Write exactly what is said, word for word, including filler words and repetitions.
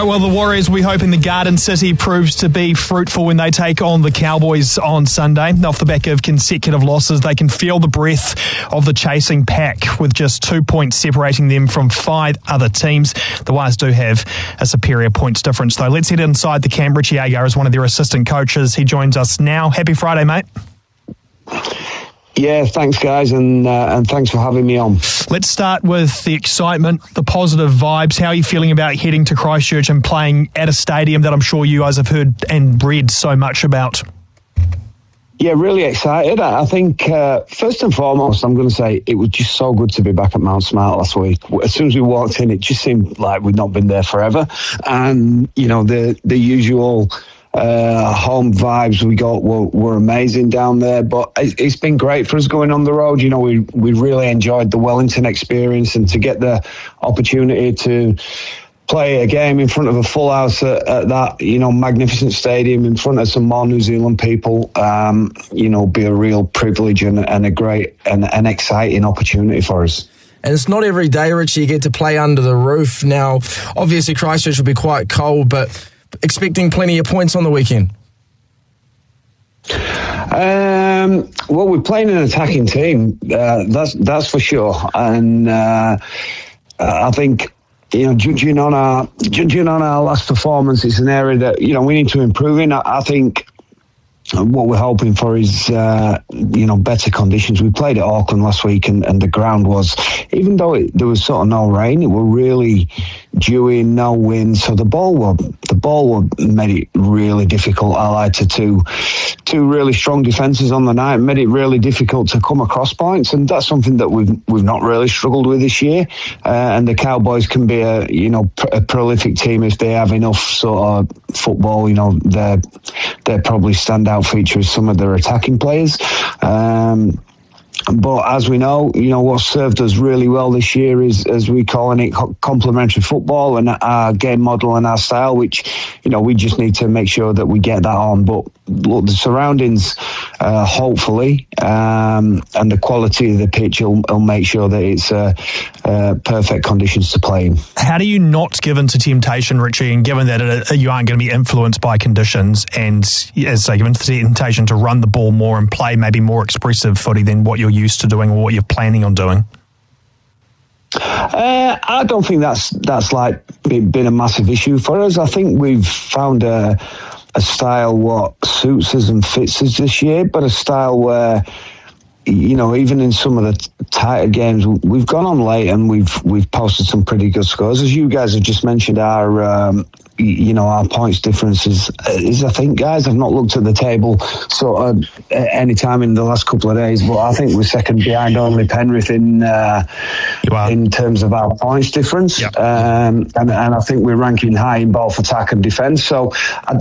right, well, the Warriors, we hope in the Garden City proves to be fruitful when they take on the Cowboys on Sunday. Off the back of consecutive losses, they can feel the breath of the chasing pack with just two points separating them from five other teams. The Wires do have a superior points difference, though. Let's head inside the camp. Richie Agar is one of their assistant coaches. He joins us now. Happy Friday, mate. Yeah, thanks, guys, and uh, and thanks for having me on. Let's start with the excitement, the positive vibes. How are you feeling about heading to Christchurch and playing at a stadium that I'm sure you guys have heard and read so much about? Yeah, really excited. I think, uh, first and foremost, I'm going to say it was just so good to be back at Mount Smart last week. As soon as we walked in, it just seemed like we'd not been there forever. And, you know, the, the usual uh, home vibes we got were, were amazing down there. But it, it's been great for us going on the road. You know, we, we really enjoyed the Wellington experience, and to get the opportunity to play a game in front of a full house at, at that, you know, magnificent stadium in front of some more New Zealand people, um, you know, be a real privilege and, and a great and an exciting opportunity for us. And it's not every day, Richie, you get to play under the roof. Now, obviously Christchurch will be quite cold, but expecting plenty of points on the weekend. Um, well, we're playing an attacking team, uh, that's that's for sure, and uh, I think, you know, judging on our judging on our last performance, it's an area that, you know, we need to improve in. I, I think what we're hoping for is, uh, you know, better conditions. We played at Auckland last week, and, and the ground was, even though it, there was sort of no rain, it were really dewy, no wind. So the ball were, the ball were, made it really difficult. I like to two, two really strong defences on the night, made it really difficult to come across points, and that's something that we've we've not really struggled with this year. Uh, and the Cowboys can be a, you know, pr- a prolific team if they have enough sort of football. You know, they're they're probably standout feature as some of their attacking players. Um, But as we know, you know, what served us really well this year is, as we calling it, complementary football and our game model and our style, which, you know, we just need to make sure that we get that on. But look, the surroundings, uh, hopefully, um, and the quality of the pitch will, will make sure that it's uh, uh, perfect conditions to play in. How do you not give in to temptation, Richie, and given that it, you aren't going to be influenced by conditions, and as I give in to temptation to run the ball more and play maybe more expressive footy than what you're used to doing or what you're planning on doing? Uh, I don't think that's that's like been a massive issue for us. I think we've found a, a style what suits us and fits us this year, but a style where, you know, even in some of the tighter games, we've gone on late and we've we've posted some pretty good scores. As you guys have just mentioned, our um, you know, our points difference is, is, I think, guys, I've not looked at the table sort of any time in the last couple of days, but I think we're second behind only Penrith in uh, in terms of our points difference. Yep. Um, and, and I think we're ranking high in both attack and defence. So I